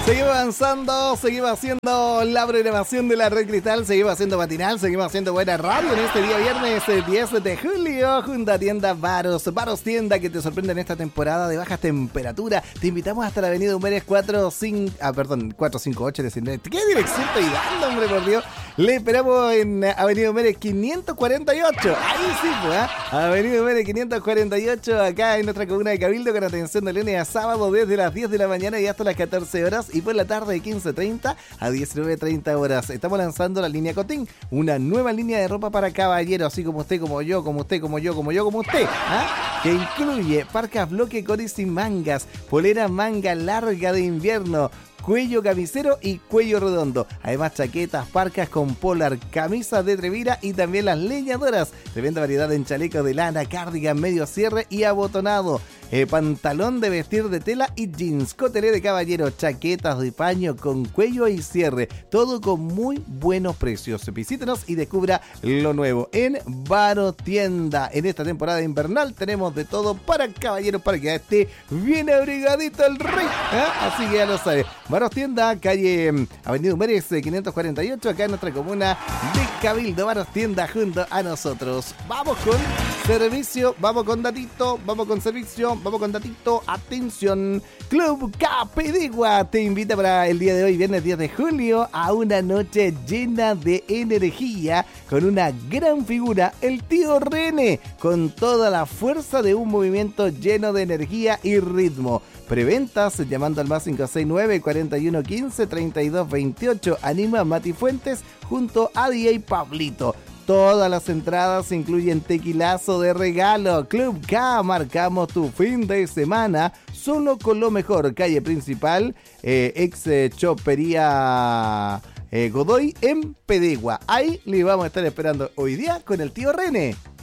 Seguimos avanzando, seguimos haciendo la programación de la Red Cristal, seguimos haciendo matinal, seguimos haciendo buena radio en este día viernes 10 de julio junto a tienda Varos. Varos tienda que te sorprende en esta temporada de bajas temperaturas. Te invitamos hasta la avenida Humberes 458 de Cindy. ¿Qué dirección estoy dando, hombre, por Dios? Le esperamos en avenida Humberes 548. Ahí sí, pues, avenida Humberes 548, acá en nuestra comuna de Cabildo, con atención de lunes a sábado desde las 10 de la mañana y hasta las 14 horas. Y por la tarde de 15:30 a 19:30 horas. Estamos lanzando la línea Cotín, una nueva línea de ropa para caballeros, así como usted, como yo, como usted, como yo, como yo, como usted, que incluye parcas bloque con y sin mangas, polera manga larga de invierno, cuello camisero y cuello redondo. Además, chaquetas, parcas con polar, camisas de Trevira y también las leñadoras. Tremenda variedad en chalecos de lana, cardigan, medio cierre y abotonado. Pantalón de vestir de tela y jeans. Cotelé de caballero, chaquetas de paño con cuello y cierre. Todo con muy buenos precios. Visítenos y descubra lo nuevo en Varos Tienda. En esta temporada invernal tenemos de todo para caballeros, para que esté bien abrigadito el rey. Así que ya lo sabe. Varos Tienda, calle Avenida Humberes 548, acá en nuestra comuna de Cabildo. Varos Tienda junto a nosotros. Vamos con servicio, vamos con datito, vamos con servicio, vamos con datito. Atención, Club Capedegua te invita para el día de hoy, viernes 10 de julio, a una noche llena de energía con una gran figura, el tío René, con toda la fuerza de un movimiento lleno de energía y ritmo. Preventas llamando al más 569 41 15 32 28. Anima Mati Fuentes junto a DJ Pablito. Todas las entradas incluyen tequilazo de regalo. Club K, marcamos tu fin de semana solo con lo mejor. Calle principal, ex Chopería Godoy en Pedegua. Ahí le vamos a estar esperando hoy día con el tío René.